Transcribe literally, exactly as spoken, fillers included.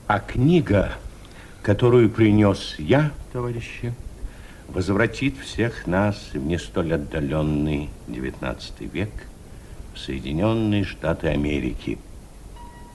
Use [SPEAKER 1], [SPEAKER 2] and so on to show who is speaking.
[SPEAKER 1] А книга, которую принес я, товарищи, возвратит всех нас в не столь отдаленный девятнадцатый век в Соединенные Штаты Америки.